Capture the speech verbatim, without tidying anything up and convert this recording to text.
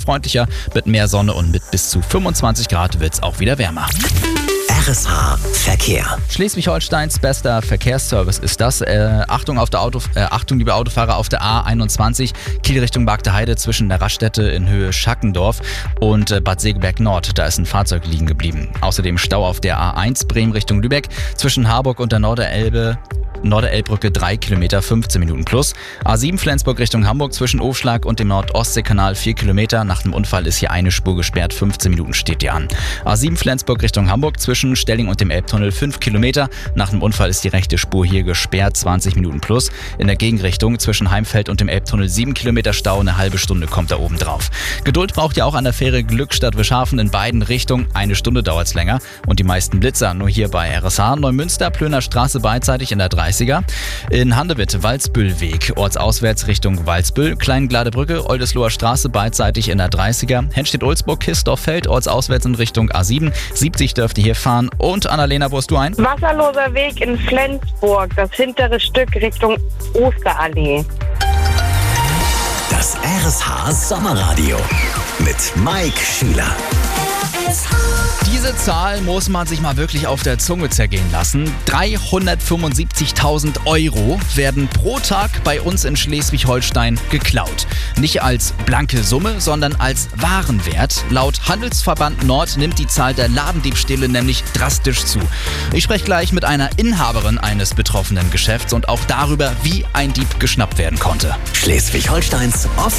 freundlicher mit mehr Sonne und mit bis zu fünfundzwanzig Grad wird es auch wieder wärmer. R S H Verkehr. Schleswig-Holsteins bester Verkehrsservice ist das. Äh, Achtung, auf der Auto, äh, Achtung, liebe Autofahrer, auf der A einundzwanzig, Kiel Richtung Bagde Heide zwischen der Raststätte in Höhe Schackendorf und äh, Bad Segeberg Nord. Da ist ein Fahrzeug liegen geblieben. Außerdem Stau auf der A eins Bremen Richtung Lübeck zwischen Harburg und der Norderelbe. Norderelbbrücke drei Kilometer, fünfzehn Minuten plus. A sieben Flensburg Richtung Hamburg zwischen Aufschlag und dem Nord-Ostsee-Kanal vier Kilometer. Nach dem Unfall ist hier eine Spur gesperrt, fünfzehn Minuten steht die an. A sieben Flensburg Richtung Hamburg zwischen Stelling und dem Elbtunnel fünf Kilometer. Nach dem Unfall ist die rechte Spur hier gesperrt, zwanzig Minuten plus. In der Gegenrichtung zwischen Heimfeld und dem Elbtunnel sieben Kilometer Stau, eine halbe Stunde kommt da oben drauf. Geduld braucht ihr auch an der Fähre Glückstadt-Wischhafen in beiden Richtungen. Eine Stunde dauert es länger und die meisten Blitzer nur hier bei R S H. Neumünster, Plöner Straße beidseitig in der dreißiger. In Handewitt, Walsbüllweg, ortsauswärts Richtung Walsbüll, Kleingladebrücke, Oldesloher Straße beidseitig in der dreißiger. Henstedt-Ulzburg, Kistorfeld, ortsauswärts in Richtung A sieben. siebzig dürft ihr hier fahren. Und Annalena, wo hast du ein? Wasserloser Weg in Flensburg, das hintere Stück Richtung Osterallee. Das R S H Sommerradio mit Mike Schüler. Diese Zahl muss man sich mal wirklich auf der Zunge zergehen lassen. dreihundertfünfundsiebzigtausend Euro werden pro Tag bei uns in Schleswig-Holstein geklaut. Nicht als blanke Summe, sondern als Warenwert. Laut Handelsverband Nord nimmt die Zahl der Ladendiebstähle nämlich drastisch zu. Ich spreche gleich mit einer Inhaberin eines betroffenen Geschäfts und auch darüber, wie ein Dieb geschnappt werden konnte. Schleswig-Holsteins